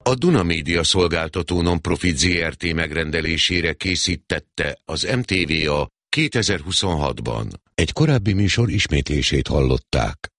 A Duna Média szolgáltató non-profit Zrt. Megrendelésére készítette az MTVA 2026-ban. Egy korábbi műsor ismétlését hallották.